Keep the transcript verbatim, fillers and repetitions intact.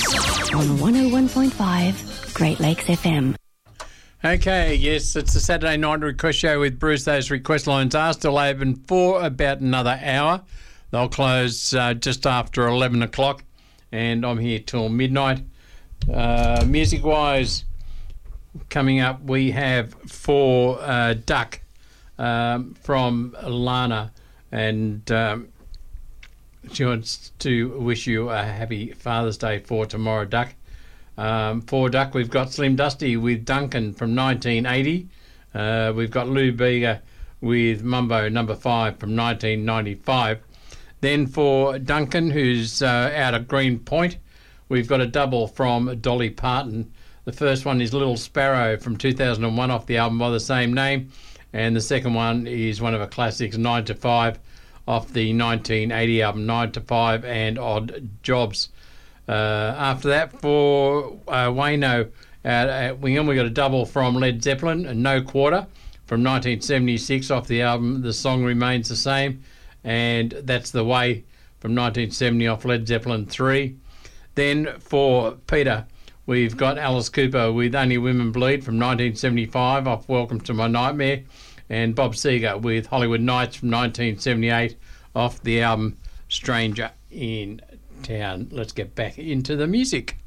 on one oh one point five Great Lakes F M. Okay, yes, it's the Saturday night request show with Bruce. Those request lines are still open for about another hour. They'll close uh, just after eleven o'clock, and I'm here till midnight. Uh, music-wise, coming up, we have for uh, Duck um, from Lana, and um, she wants to wish you a happy Father's Day for tomorrow, Duck. Um, for Duck, we've got Slim Dusty with Duncan from nineteen eighty. Uh, we've got Lou Bega with Mumbo number five from nineteen ninety-five. Then for Duncan, who's uh, out of Green Point, we've got a double from Dolly Parton. The first one is Little Sparrow from two thousand one off the album by the same name. And the second one is one of her classics, nine to five, off the nineteen eighty album, nine to five and Odd Jobs. Uh, after that, for uh, Wayno at, at Wingham, we got a double from Led Zeppelin, and No Quarter from nineteen seventy-six off the album The Song Remains the Same, and That's the Way from nineteen seventy off Led Zeppelin three. Then for Peter, we've got Alice Cooper with Only Women Bleed from nineteen seventy-five off Welcome to My Nightmare, and Bob Seger with Hollywood Nights from nineteen seventy-eight off the album Stranger in Town. Let's get back into the music.